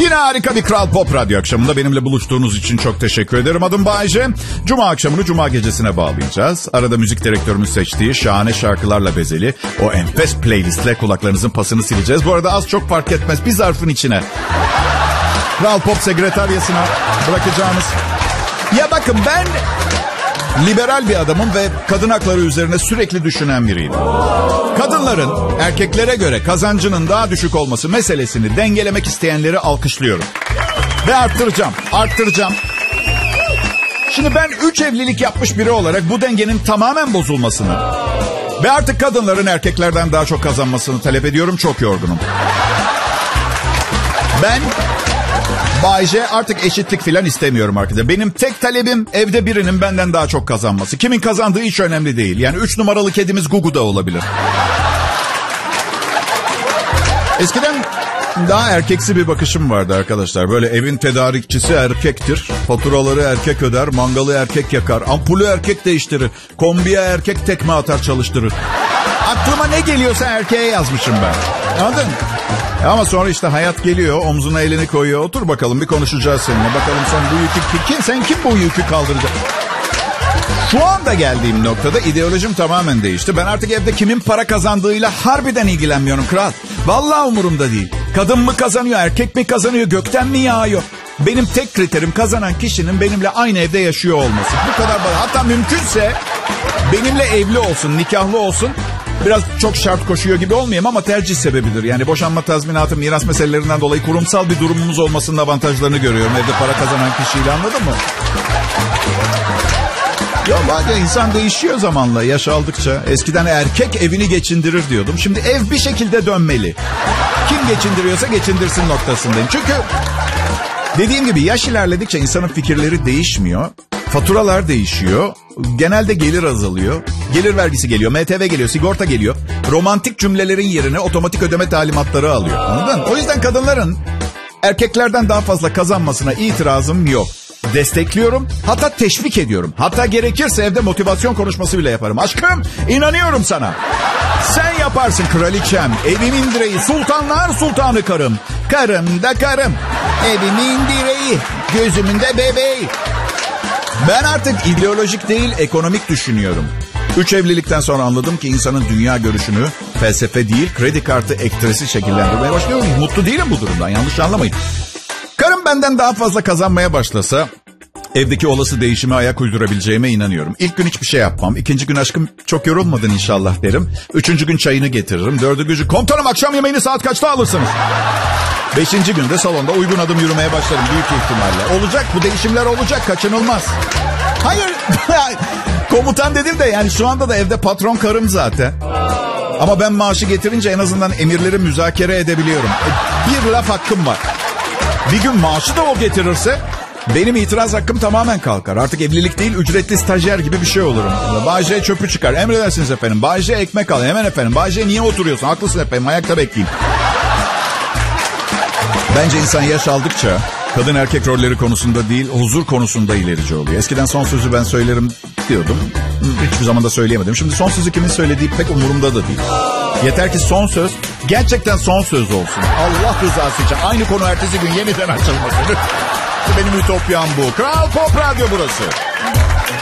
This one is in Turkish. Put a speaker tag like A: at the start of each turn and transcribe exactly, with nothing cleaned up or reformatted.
A: Yine harika bir Kral Pop Radyo akşamında benimle buluştuğunuz için çok teşekkür ederim. Adım Bayece. Cuma akşamını Cuma gecesine bağlayacağız. Arada müzik direktörümüz seçtiği şahane şarkılarla bezeli o enfes playlistle kulaklarınızın pasını sileceğiz. Bu arada az çok fark etmez, bir zarfın içine Kral Pop sekreteryasına bırakacağımız. Ya bakın, ben liberal bir adamım ve kadın hakları üzerine sürekli düşünen biriyim. Kadınların erkeklere göre kazancının daha düşük olması meselesini dengelemek isteyenleri alkışlıyorum. Ve arttıracağım, arttıracağım. Şimdi ben üç evlilik yapmış biri olarak bu dengenin tamamen bozulmasını ve artık kadınların erkeklerden daha çok kazanmasını talep ediyorum. Çok yorgunum. Ben... Bayce, artık eşitlik filan istemiyorum arkadaşlar. Benim tek talebim evde birinin benden daha çok kazanması. Kimin kazandığı hiç önemli değil. Yani üç numaralı kedimiz Gugu da olabilir. Eskiden daha erkeksi bir bakışım vardı arkadaşlar. Böyle evin tedarikçisi erkektir. Faturaları erkek öder, mangalı erkek yakar, ampulü erkek değiştirir, kombiye erkek tekme atar çalıştırır. Aklıma ne geliyorsa erkeğe yazmışım ben. Anladın mı? Ama sonra işte hayat geliyor, omzuna elini koyuyor. Otur bakalım, bir konuşacağız seninle. Bakalım sen bu yükü kim, sen kim bu yükü kaldıracak? Şu anda geldiğim noktada ideolojim tamamen değişti. Ben artık evde kimin para kazandığıyla harbiden ilgilenmiyorum kral. Vallahi umurumda değil. Kadın mı kazanıyor, erkek mi kazanıyor, gökten mi yağıyor? Benim tek kriterim kazanan kişinin benimle aynı evde yaşıyor olması. Bu kadar bana. Hatta mümkünse benimle evli olsun, nikahlı olsun. Biraz çok şart koşuyor gibi olmayayım ama tercih sebebidir. Yani boşanma tazminatı, miras meselelerinden dolayı kurumsal bir durumumuz olmasının avantajlarını görüyorum. Evde para kazanan kişiyle, anladın mı? Ya bazen insan değişiyor zamanla, yaş aldıkça. Eskiden erkek evini geçindirir diyordum. Şimdi ev bir şekilde dönmeli. Kim geçindiriyorsa geçindirsin noktasındayım. Çünkü dediğim gibi yaş ilerledikçe insanın fikirleri değişmiyor. Faturalar değişiyor. Genelde gelir azalıyor. Gelir vergisi geliyor, M T V geliyor, sigorta geliyor. Romantik cümlelerin yerine otomatik ödeme talimatları alıyor. Anladın mı? O yüzden kadınların erkeklerden daha fazla kazanmasına itirazım yok. Destekliyorum, hatta teşvik ediyorum. Hatta gerekirse evde motivasyon konuşması bile yaparım. Aşkım, inanıyorum sana. Sen yaparsın kraliçem, evimin direği, sultanlar sultanı karım. Karım da karım, evimin direği, gözümün de bebeği. Ben artık ideolojik değil, ekonomik düşünüyorum. Üç evlilikten sonra anladım ki insanın dünya görüşünü felsefe değil, kredi kartı ekstresi şekillendirmeye başlıyor. Mutlu değilim bu durumdan, yanlış anlamayın. Karım benden daha fazla kazanmaya başlasa evdeki olası değişime ayak uydurabileceğime inanıyorum. İlk gün hiçbir şey yapmam. İkinci gün aşkım çok yorulmadın inşallah derim. Üçüncü gün çayını getiririm. Dördüncü gün komutanım akşam yemeğini saat kaçta alırsınız? Beşinci günde salonda uygun adım yürümeye başlarım büyük ihtimalle. Olacak, bu değişimler olacak, kaçınılmaz. Hayır, komutan dedim de yani şu anda da evde patron karım zaten. Ama ben maaşı getirince en azından emirleri müzakere edebiliyorum. E, bir laf hakkım var. Bir gün maaşı da o getirirse benim itiraz hakkım tamamen kalkar. Artık evlilik değil, ücretli stajyer gibi bir şey olurum. Bayce çöpü çıkar. Emredersiniz efendim. Bayce ekmek al. Hemen efendim. Bayce niye oturuyorsun? Haklısın efendim. Ayakta bekleyeyim. Bence insan yaş aldıkça kadın erkek rolleri konusunda değil, huzur konusunda ilerici oluyor. Eskiden son sözü ben söylerim diyordum. Hiçbir zaman da söyleyemedim. Şimdi son sözü kimin söylediği pek umurumda da değil. Yeter ki son söz gerçekten son söz olsun. Allah rızası için aynı konu ertesi gün yeniden açılmasın. Benim ütopyam bu. Kral Pop Radyo burası.